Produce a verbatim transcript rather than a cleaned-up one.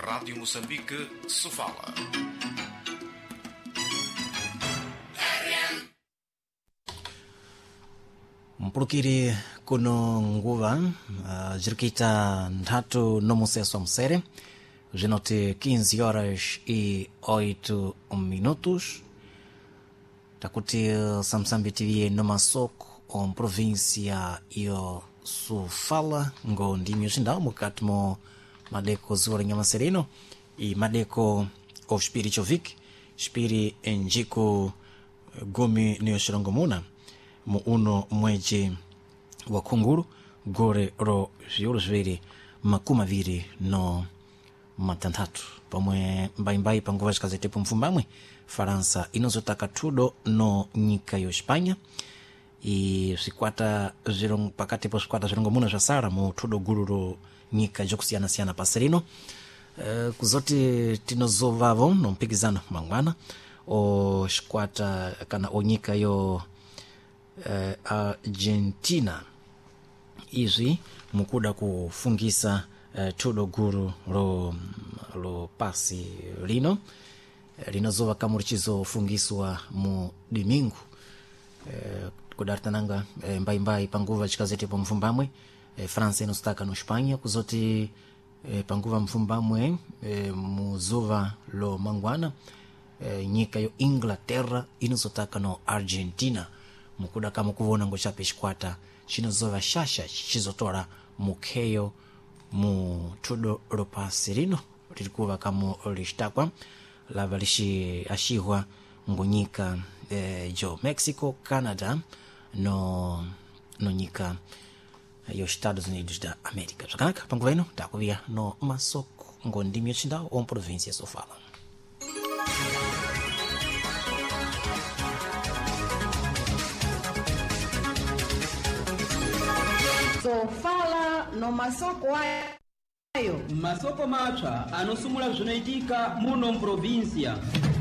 Rádio Moçambique, Sofala. Mpulukiri kuno nguva uh, jirikita nthatu no museso msere zinote quinze horas e oito minutos takuti uh, samsambitiwie no masoko o província iyo Sofala ngo ndimi ushindao mukati mo madeko zuwa nyama sereno i madeko of Spirichovic spiri enjiko gomi ni oshirongo mu uno mweji wa kunguru gore ro violo zviri makuma viri no matantatu pamwe mbaimbai panguva zikazetepo mfumbamwe Faransa inozotaka tudo no nyika yo Espanya i sikwata zirong pakati po sikwata zirongo muna zasara mu tudo guru ro nyika jokusiyana siyana pasirino uh, kuzoti tinozovavo no mpigizano mangwana o sikwata kana o nyika yo Uh, Argentina izwi mukuda kufungisa uh, tudo guru ro, ro pasi lino uh, linozova kama lichizo fungiswa mu domingo uh, kudartananga uh, mbaimbai panguva chikazete po mfumbamwe uh, Fransa inostaka no Espanya kuzoti uh, panguva mfumbamwe uh, muzova lo mangwana uh, nyika yo Inglaterra inozotaka no Argentina mukuda kama kuvona ngo chape shikwata chinozova shasha chizotora mukeyo mu tudo ropasi rino lilikuva kama lishtakwa lava lishi ashihwa ngonyika eh, jo Mexico, Canada no no nyika yo Estados Unidos da America zakanaka panguva ino takuvia no masoko ngo ndimi yochindao o província Sofala. Sofala no masoko ayo masoko macha anosumula zvinaitika muno província.